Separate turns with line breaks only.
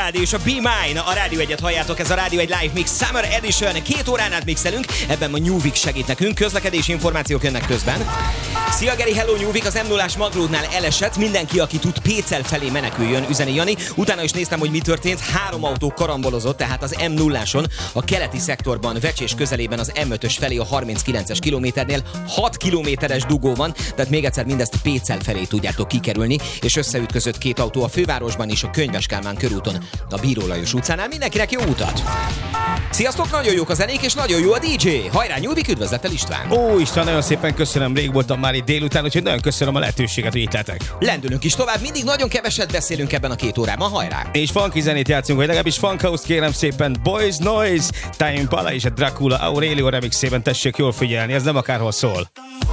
Vivaldi és a Be Mine. A Rádió 1-et halljátok, ez a Rádió 1 Live Mix Summer Edition. 2 órán át mixelünk, ebben a Nyúvik segít nekünk, közlekedési információk jönnek közben. Szia Geri, hello Nyúvik, az M0-ás Magródnál elesett, mindenki, aki tud Pécel felé meneküljön, üzeni Jani. Utána is néztem, hogy mi történt, 3 autó karambolozott, tehát az M0-áson, a keleti szektorban, Vecsés közelében az M5-ös felé a 39-es kilométernél 6 kilométeres dugó van, tehát még egyszer mindezt Pécel felé tudjátok kikerülni, és összeütközött 2 autó a fővárosban is, a Könyves Kálmán körúton, a Bíró Lajos utcánál. Mindenkinek jó utat! Sziasztok, nagyon jók a zenék, és nagyon jó a DJ! Hajrá Nyúvik, üdvözlettel István!
Ó, István, nagyon szépen köszönöm, rég voltam már itt délután, úgyhogy nagyon köszönöm a lehetőséget, hogy itt lehetek.
Lendülünk is tovább, mindig nagyon keveset beszélünk ebben a 2 órában, hajrá!
És funky zenét játszunk, vagy legalábbis funk house, kérem szépen, Boys Noise, Time Impala és a Dracula Aurelio remixében tessék jól figyelni, ez nem akárhol szól.